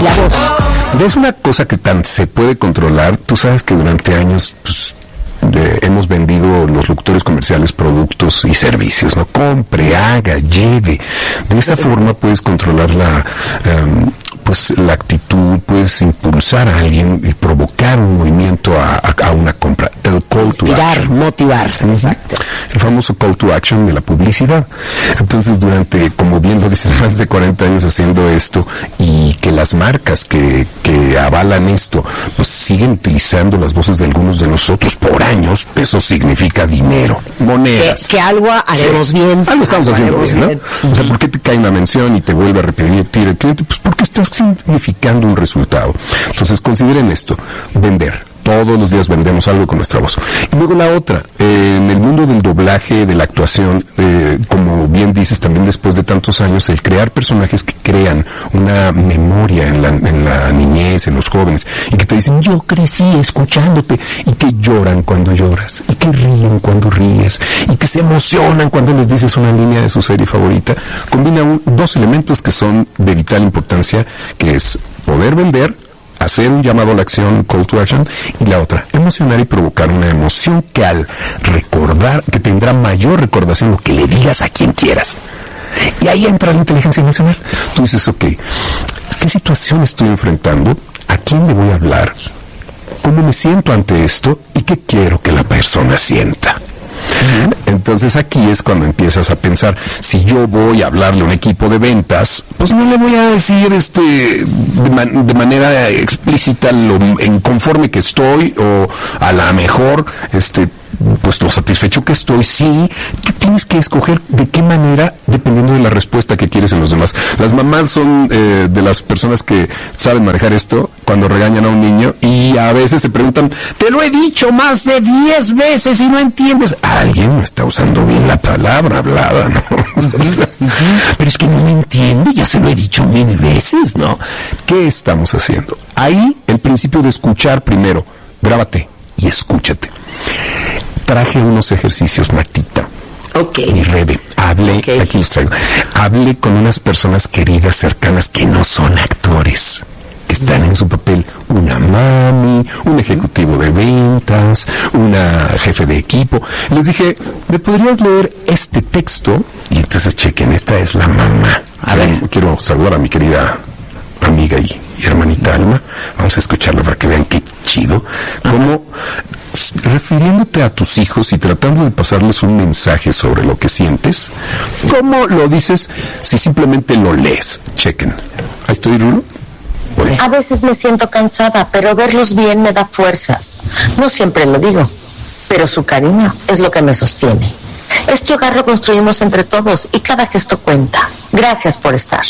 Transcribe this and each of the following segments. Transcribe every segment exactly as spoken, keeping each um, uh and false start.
la voz. Es una cosa que tan se puede controlar. Tú sabes que durante años pues, de, hemos vendido los locutores comerciales productos y servicios, ¿no? Compre, haga, lleve. De esa forma puedes controlar la um, pues la actitud, puedes impulsar a alguien y provocar un movimiento a, a, a una compra. El call to Inspirar, action. motivar, exacto. El famoso call to action de la publicidad. Entonces, durante, como bien lo dices, más de cuarenta años haciendo esto, y que las marcas que, que avalan esto, pues siguen utilizando las voces de algunos de nosotros por años, eso significa dinero, monedas. Que, que algo haremos sí. bien. Algo estamos algo haciendo bien, ¿no? Bien. O sea, ¿por qué te cae una mención y te vuelve a repetir el cliente? Pues porque estás significando un resultado. Entonces, consideren esto, vender. Todos los días vendemos algo con nuestra voz. Y luego la otra, eh, en el mundo del doblaje, de la actuación, eh, como bien dices, también después de tantos años, el crear personajes que crean una memoria en la, en la niñez, en los jóvenes, y que te dicen, yo crecí escuchándote, y que lloran cuando lloras, y que ríen cuando ríes, y que se emocionan cuando les dices una línea de su serie favorita, combina un, dos elementos que son de vital importancia, que es poder vender, hacer un llamado a la acción, call to action, y la otra, emocionar y provocar una emoción que al recordar, que tendrá mayor recordación lo que le digas a quien quieras. Y ahí entra la inteligencia emocional. Tú dices, ok, ¿qué situación estoy enfrentando? ¿A quién le voy a hablar? ¿Cómo me siento ante esto? ¿Y qué quiero que la persona sienta? Entonces aquí es cuando empiezas a pensar, si yo voy a hablarle a un equipo de ventas, pues no le voy a decir este de, man, de manera explícita lo inconforme que estoy, o a la mejor este pues lo satisfecho que estoy. Sí, tú tienes que escoger de qué manera, dependiendo de la respuesta que quieres en los demás. Las mamás son eh, de las personas que saben manejar esto cuando regañan a un niño, y a veces se preguntan, te lo he dicho más de diez veces y no entiendes. Alguien no está usando bien la palabra hablada, ¿no? Pero es que no me entiende, ya se lo he dicho mil veces, ¿no? ¿Qué estamos haciendo? Ahí el principio de escuchar primero. Grábate y escúchate. Traje unos ejercicios, Martita. Ok. Mi Rebe, hablé, okay. Aquí los traigo. Hablé con unas personas queridas, cercanas, que no son actores, que están en su papel. Una mami, un ejecutivo de ventas, una jefe de equipo. Les dije, ¿me podrías leer este texto? Y entonces chequen, esta es la mamá. A ver, quiero saludar a mi querida amiga y, y hermanita Alma. Vamos a escucharla para que vean qué chido. Cómo, refiriéndote a tus hijos y tratando de pasarles un mensaje sobre lo que sientes, ¿cómo lo dices si simplemente lo lees? Chequen. Ahí estoy, Rulo. Bueno. A veces me siento cansada, pero verlos bien me da fuerzas. No siempre lo digo, pero su cariño es lo que me sostiene. Este hogar lo construimos entre todos y cada gesto cuenta. Gracias por estar.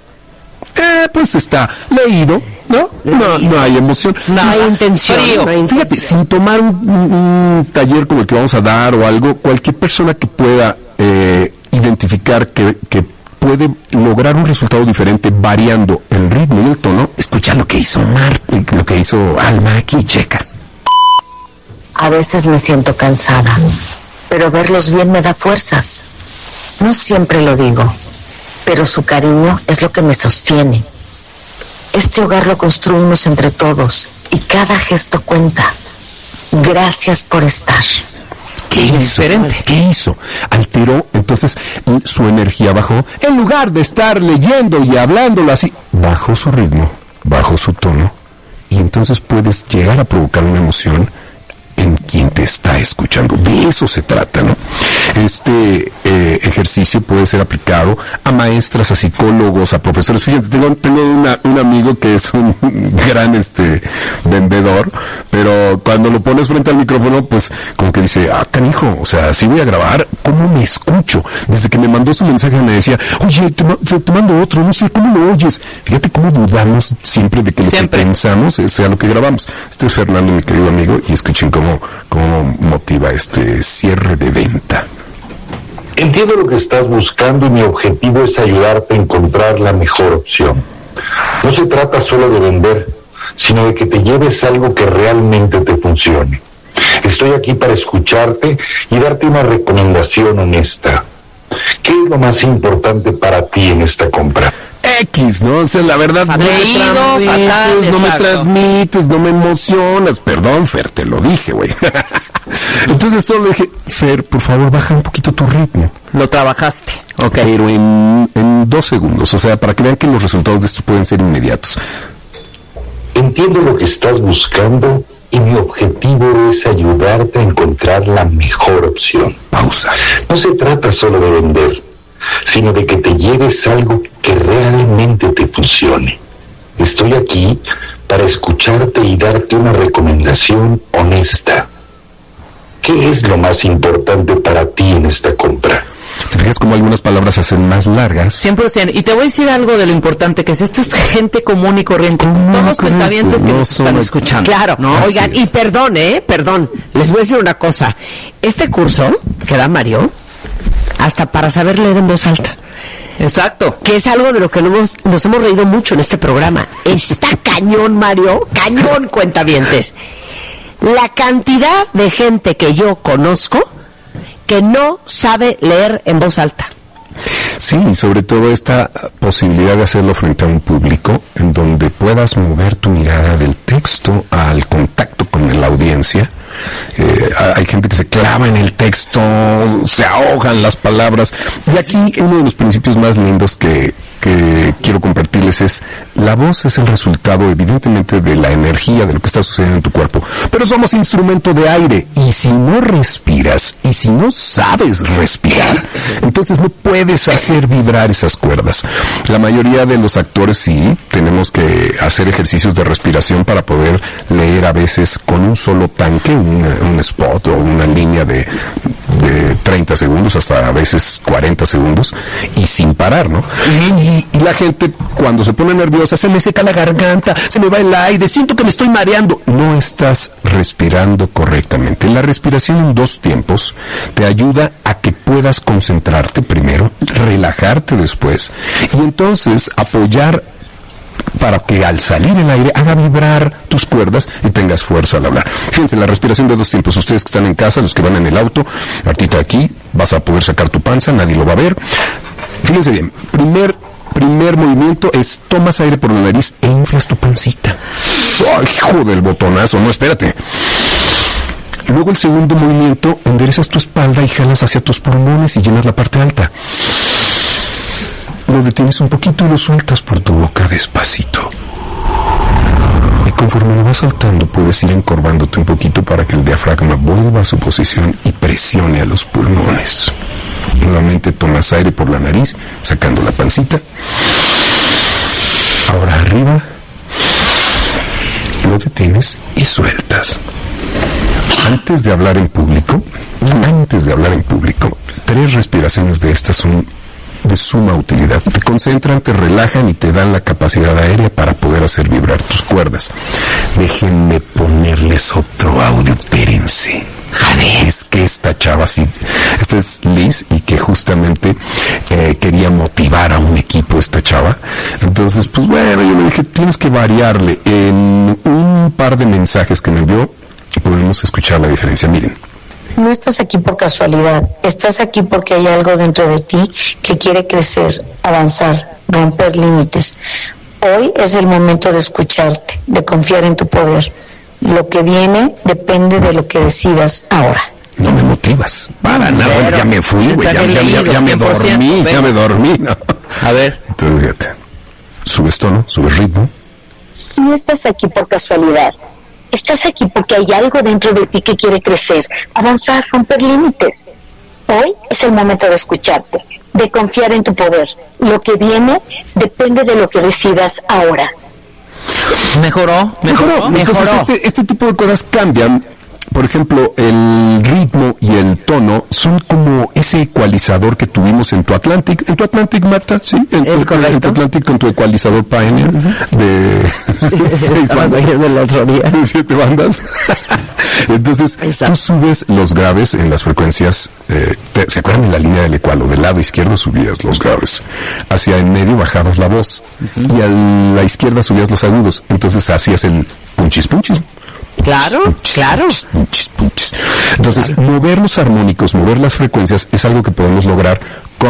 Eh, pues está leído, ¿no? No, no hay emoción. No hay intención. No hay Fíjate, intención. Sin tomar un, un, un taller como el que vamos a dar o algo, cualquier persona que pueda eh, identificar que, que puede lograr un resultado diferente variando el ritmo y el tono, escucha lo que hizo Mar, lo que hizo Alma aquí, checa. A veces me siento cansada, pero verlos bien me da fuerzas. No siempre lo digo, pero su cariño es lo que me sostiene. Este hogar lo construimos entre todos y cada gesto cuenta. Gracias por estar. ¿Qué hizo? ¿Qué hizo? Alteró, entonces su energía bajó. En lugar de estar leyendo y hablándolo así, bajó su ritmo, bajó su tono, y entonces puedes llegar a provocar una emoción en quien te está escuchando. De eso se trata, ¿no? Este eh, ejercicio puede ser aplicado a maestras, a psicólogos, a profesores. Fíjate, tengo, tengo una, un amigo que es un gran este vendedor, pero cuando lo pones frente al micrófono, pues como que dice, ah, canijo, o sea, si voy a grabar, ¿cómo me escucho? Desde que me mandó su mensaje me decía, oye, te, te, te mando otro, no sé, ¿cómo lo oyes? Fíjate cómo dudamos siempre de que lo siempre. que pensamos sea lo que grabamos. Este es Fernando, mi querido amigo, y escuchen cómo cómo motiva este cierre de venta. Entiendo lo que estás buscando y mi objetivo es ayudarte a encontrar la mejor opción. No se trata solo de vender, sino de que te lleves algo que realmente te funcione. Estoy aquí para escucharte y darte una recomendación honesta. ¿Qué es lo más importante para ti en esta compra? X, ¿no? O sea, la verdad, no me Leído, transmites, fatal, no me exacto. transmites, no me emocionas. Perdón, Fer, te lo dije, güey. Entonces solo le dije, Fer, por favor, baja un poquito tu ritmo. Lo trabajaste. Ok. Pero en, en dos segundos, o sea, para que vean que los resultados de esto pueden ser inmediatos. Entiendo lo que estás buscando y mi objetivo es ayudarte a encontrar la mejor opción. Pausa. No se trata solo de vender, sino de que te lleves algo que realmente te funcione. Estoy aquí para escucharte y darte una recomendación honesta. ¿Qué es lo más importante para ti en esta compra? ¿Te fijas cómo algunas palabras se hacen más largas? cien por ciento. Y te voy a decir algo de lo importante que es. Esto es gente común y corriente. Común y Todos los corriente, cuentavientes que no nos son- están escuchando. Claro, ¿no? Así oigan, es. y perdón, ¿eh? Perdón. Les voy a decir una cosa. Este curso que da Mario, hasta para saber leer en voz alta, Exacto. que es algo de lo que nos hemos, nos hemos reído mucho en este programa. Está cañón, Mario, cañón, cuentavientes. La cantidad de gente que yo conozco que no sabe leer en voz alta. Sí, y sobre todo esta posibilidad de hacerlo frente a un público en donde puedas mover tu mirada del texto al contacto con la audiencia. Eh, hay gente que se clava en el texto, se ahogan las palabras. Y aquí uno de los principios más lindos que, que quiero compartirles es: la voz es el resultado evidentemente de la energía de lo que está sucediendo en tu cuerpo, pero somos instrumento de aire, y si no respiras y si no sabes respirar, entonces no puedes hacer vibrar esas cuerdas. La mayoría de los actores sí tenemos que hacer ejercicios de respiración para poder leer a veces con un solo tanque una, un spot o una línea de, de treinta segundos hasta a veces cuarenta segundos y sin parar, ¿no? Y, y la gente cuando se pone nerviosa, se me seca la garganta, se me va el aire, siento que me estoy mareando. No estás respirando correctamente. La respiración en dos tiempos te ayuda a que puedas concentrarte primero, relajarte después y entonces apoyar para que al salir el aire haga vibrar tus cuerdas y tengas fuerza al hablar. Fíjense, la respiración de dos tiempos. Ustedes que están en casa, los que van en el auto, Martita aquí, vas a poder sacar tu panza, nadie lo va a ver. Fíjense bien, primer primer movimiento es tomas aire por la nariz e inflas tu pancita. ¡Ay, hijo del botonazo! No, espérate. Luego el segundo movimiento, enderezas tu espalda y jalas hacia tus pulmones y llenas la parte alta. Lo detienes un poquito y lo sueltas por tu boca despacito. Y conforme lo vas soltando, puedes ir encorvándote un poquito para que el diafragma vuelva a su posición y presione a los pulmones. Nuevamente tomas aire por la nariz, sacando la pancita. Ahora arriba. Lo detienes y sueltas. Antes de hablar en público, antes de hablar en público, tres respiraciones de estas son de suma utilidad. Te concentran, te relajan y te dan la capacidad aérea para poder hacer vibrar tus cuerdas. Déjenme ponerles otro audio, espérense. A ver, es que esta chava, sí, esta es Liz, y que justamente eh, quería motivar a un equipo, esta chava. Entonces, pues bueno, yo le dije, tienes que variarle. En un par de mensajes que me envió, podemos escuchar la diferencia. Miren. No estás aquí por casualidad, estás aquí porque hay algo dentro de ti que quiere crecer, avanzar, romper límites. Hoy es el momento de escucharte, de confiar en tu poder. Lo que viene depende de lo que decidas ahora. No me motivas, para nada, bueno, ya me fui, güey, ya, ya, ya, ya me dormí, ya me dormí, no. A ver. Entonces, fíjate, subes tono, subes ritmo. No estás aquí por casualidad. Estás aquí porque hay algo dentro de ti que quiere crecer, avanzar, romper límites. Hoy es el momento de escucharte, de confiar en tu poder. Lo que viene depende de lo que decidas ahora. Mejoró, mejoró, mejoró. Entonces, este, este tipo de cosas cambian. Por ejemplo, el ritmo y el tono son como ese ecualizador que tuvimos en tu Atlantic. En tu Atlantic, Marta, ¿sí? En, Es tu, correcto. en tu Atlantic con tu ecualizador Pioneer de seis bandas, del otro día. de siete bandas. Entonces, Exacto. tú subes los graves en las frecuencias. Eh, te- ¿Se acuerdan de la línea del ecualo? Del lado izquierdo subías los graves. Hacia en medio bajabas la voz. Y a la izquierda subías los agudos. Entonces, hacías el punchis punchis. Claro, Punchis, claro. punchis, punchis, punchis. Entonces, mover los armónicos, mover las frecuencias es algo que podemos lograr con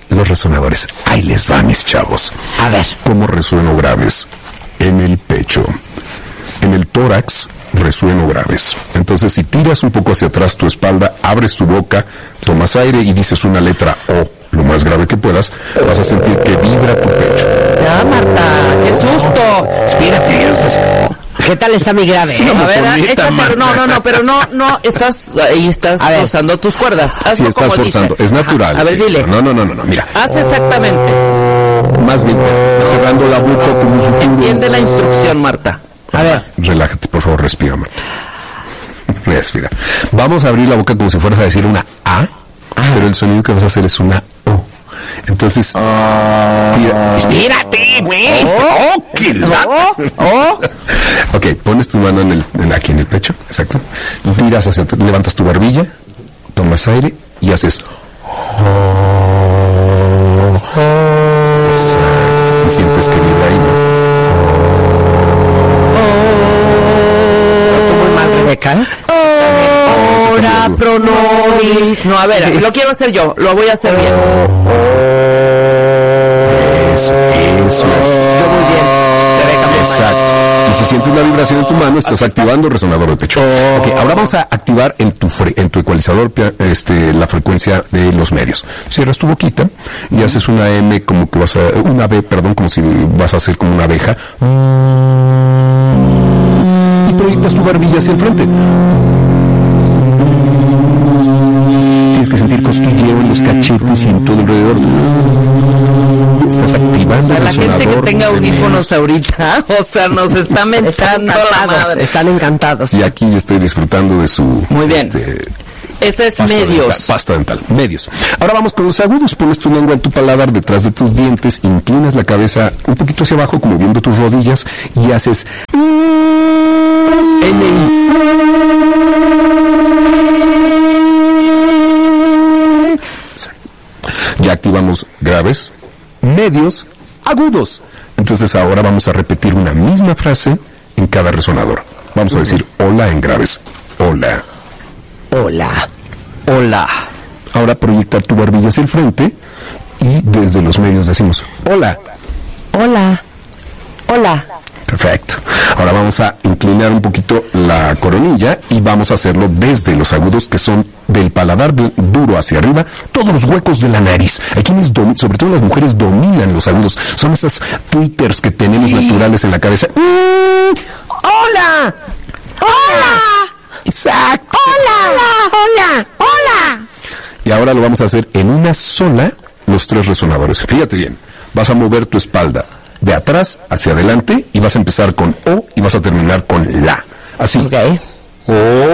los resonadores. Ahí les va, mis chavos. A ver. ¿Cómo resueno graves? En el pecho. En el tórax resueno graves. Entonces, si tiras un poco hacia atrás tu espalda, abres tu boca, tomas aire y dices una letra O, lo más grave que puedas, vas a sentir que vibra tu pecho. Ya, Marta, qué susto. Espérate, estás... ¿Qué tal está mi grave? Sí, eh? no, A ver, Motoneta, échate, Marta. no, no, no, pero no, no, estás ahí estás A ver. forzando tus cuerdas. Sí, Hazlo estás como forzando. dice. Es natural. Ajá, a ver, sí. dile. No, no, no, no, no, mira. Haz exactamente. Más bien, estás cerrando la boca como un susurro. Entiende la instrucción, Marta. A ver. Relájate, por favor, respira, Marta. Respira. Vamos a abrir la boca como si fueras a decir una A, pero el sonido que vas a hacer es una O. Entonces, tira. Espérate, güey. Oh, qué la- Oh, Ok, pones tu mano en el, en- aquí en el pecho, exacto. Tiras hacia atrás, levantas tu barbilla, tomas aire y haces. Exacto. Y sientes que vibra ahí, ¿no? ¿Tú muy mal, Rebeca? ora pro nobis. No, a ver, lo quiero hacer yo, lo voy a hacer bien. Eso, eso es. Yo muy bien. Rebeca, muy mal. Exacto. Y si sientes la vibración en tu mano, estás activando el resonador de pecho. Ok, ahora vamos a activar en tu fre- en tu ecualizador pia- este, la frecuencia de los medios. Cierras tu boquita y haces una M como que vas a, una B, perdón, como si vas a hacer como una abeja. Y proyectas tu barbilla hacia el frente. Tienes que sentir cosquilleo en los cachetes y en todo alrededor. Estás activando O sea, el la gente que resonador tenga de audífonos ahorita, o sea, nos está Están mentando la encantados, madre. están encantados. Y aquí yo estoy disfrutando de su... Muy bien. este, Ese es pasta medios. dental, pasta dental, medios. Ahora vamos con los agudos. Pones tu lengua en tu paladar detrás de tus dientes, inclinas la cabeza un poquito hacia abajo, como viendo tus rodillas, y haces... N I. Ya activamos graves, medios, agudos. Entonces ahora vamos a repetir una misma frase en cada resonador. Vamos a decir hola en graves. Hola. Hola. Hola. Ahora proyectar tu barbilla hacia el frente y desde los medios decimos hola. Hola. Hola. Perfecto. Ahora vamos a inclinar un poquito la coronilla y vamos a hacerlo desde los agudos, que son del paladar bl- duro hacia arriba, todos los huecos de la nariz. Hay quienes, domi- sobre todo las mujeres, dominan los agudos. Son esas twitters que tenemos naturales en la cabeza. Mm, Hola. Hola. exacto. Hola. Hola. Hola. Y ahora lo vamos a hacer en una sola, los tres resonadores. Fíjate bien, vas a mover tu espalda de atrás hacia adelante y vas a empezar con O y vas a terminar con La. Así. Ok. O.